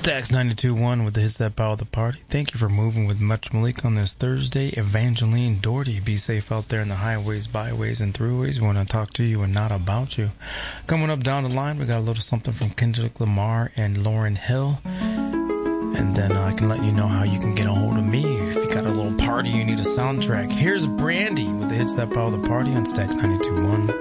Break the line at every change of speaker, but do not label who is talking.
Stax 92.1 with the hits that power the party. Thank you for moving with Much Malik on this Thursday. Evangeline Doherty, be safe out there in the highways, byways, and throughways. We want to talk to you and not about you. Coming up down the line, we got a little something from Kendrick Lamar and Lauryn Hill. And then I can let you know how you can get a hold of me if you got a little party, you need a soundtrack. Here's Brandy with the hits that power the party on Stax 92.1.